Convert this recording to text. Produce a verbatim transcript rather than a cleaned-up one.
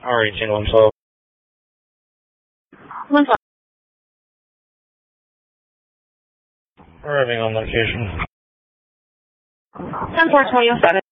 R eighteen one twelve. one twelve. Arriving on location. ten four twenty oh seven.